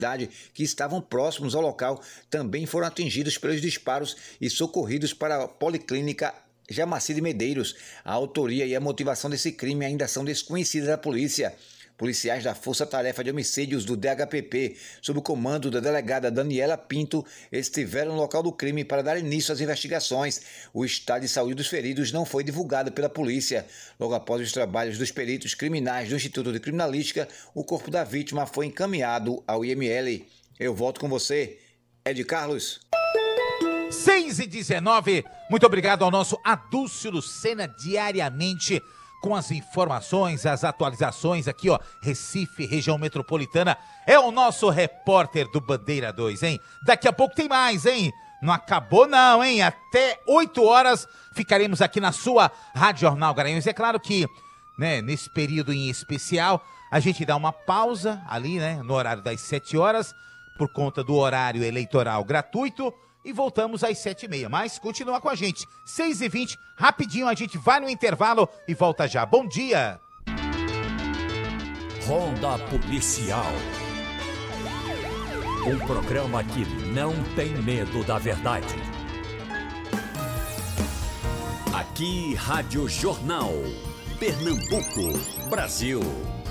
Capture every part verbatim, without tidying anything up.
cidade que estavam próximos ao local também foram atingidos pelos disparos e socorridos para a Policlínica Jamaci de Medeiros. A autoria e a motivação desse crime ainda são desconhecidas da polícia. Policiais da Força Tarefa de Homicídios do D H P P, sob o comando da delegada Daniela Pinto, estiveram no local do crime para dar início às investigações. O estado de saúde dos feridos não foi divulgado pela polícia. Logo após os trabalhos dos peritos criminais do Instituto de Criminalística, o corpo da vítima foi encaminhado ao I M L. Eu volto com você, Ed Carlos. seis e dezenove, muito obrigado ao nosso Adúlcio Lucena, diariamente com as informações, as atualizações aqui, ó, Recife, região metropolitana, é o nosso repórter do Bandeira dois, hein? Daqui a pouco tem mais, hein? Não acabou não, hein? Até oito horas ficaremos aqui na sua Rádio Jornal Garanhuns. É claro que, né, nesse período em especial, a gente dá uma pausa ali, né, no horário das sete horas, por conta do horário eleitoral gratuito, e voltamos às sete e meia, mas continua com a gente, seis e vinte, rapidinho a gente vai no intervalo e volta já. Bom dia! Ronda Policial. Um programa que não tem medo da verdade. Aqui, Rádio Jornal, Pernambuco, Brasil.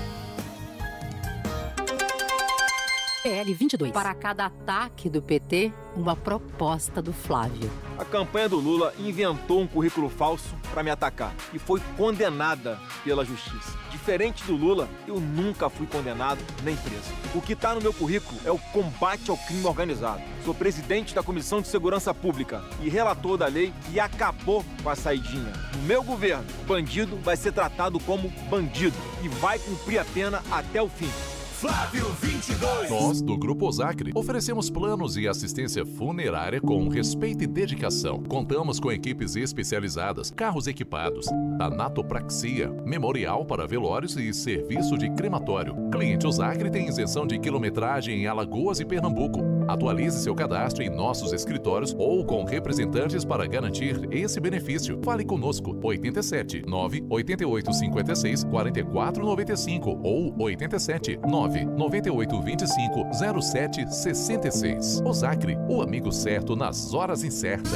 P L vinte e dois. Para cada ataque do P T, uma proposta do Flávio. A campanha do Lula inventou um currículo falso para me atacar e foi condenada pela justiça. Diferente do Lula, eu nunca fui condenado nem preso. O que está no meu currículo é o combate ao crime organizado. Sou presidente da Comissão de Segurança Pública e relator da lei que acabou com a saidinha. No meu governo, bandido vai ser tratado como bandido e vai cumprir a pena até o fim. Flávio vinte e dois. Nós, do Grupo Osacre, oferecemos planos e assistência funerária com respeito e dedicação. Contamos com equipes especializadas, carros equipados, tanatopraxia, memorial para velórios e serviço de crematório. Cliente Osacre tem isenção de quilometragem em Alagoas e Pernambuco. Atualize seu cadastro em nossos escritórios ou com representantes para garantir esse benefício. Fale conosco, oito sete, nove oito oito cinco seis, quatro quatro nove cinco ou oito sete, nove nove oito dois cinco, zero sete seis seis. Osacre, o amigo certo nas horas incertas.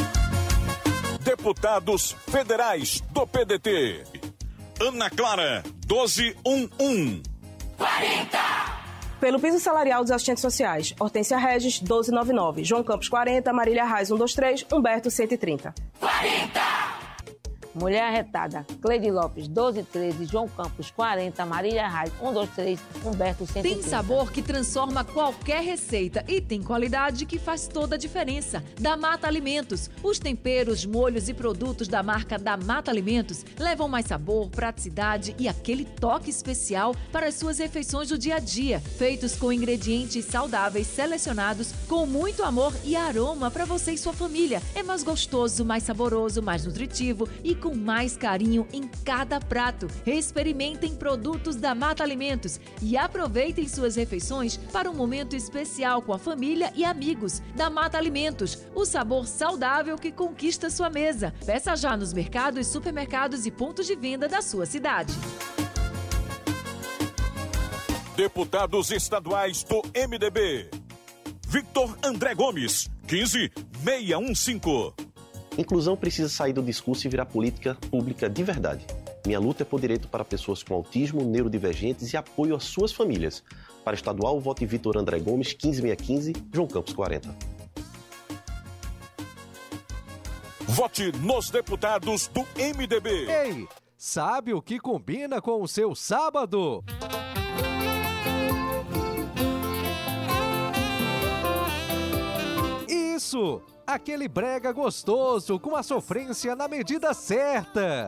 Deputados Federais do P D T. Ana Clara, doze um um. quarenta. Pelo piso salarial dos assistentes sociais, Hortência Regis, doze noventa e nove. João Campos, quarenta. Marília Reis, cento e vinte e três. Humberto, cento e trinta. quarenta. Mulher Arretada, Cleide Lopes, doze treze, João Campos, quarenta, Marília Reis, cento e vinte e três, Humberto, cento e trinta. Tem sabor que transforma qualquer receita e tem qualidade que faz toda a diferença. Da Mata Alimentos. Os temperos, molhos e produtos da marca da Mata Alimentos levam mais sabor, praticidade e aquele toque especial para as suas refeições do dia a dia. Feitos com ingredientes saudáveis selecionados com muito amor e aroma para você e sua família. É mais gostoso, mais saboroso, mais nutritivo e com mais carinho em cada prato. Experimentem produtos da Mata Alimentos e aproveitem suas refeições para um momento especial com a família e amigos. Da Mata Alimentos, o sabor saudável que conquista sua mesa. Peça já nos mercados, supermercados e pontos de venda da sua cidade. Deputados estaduais do M D B. Victor André Gomes, quinze seiscentos e quinze. Inclusão precisa sair do discurso e virar política pública de verdade. Minha luta é por direito para pessoas com autismo, neurodivergentes e apoio às suas famílias. Para estadual, vote Victor André Gomes, quinze seiscentos e quinze, João Campos, quarenta. Vote nos deputados do M D B. Ei, sabe o que combina com o seu sábado? Isso! Aquele brega gostoso com a sofrência na medida certa.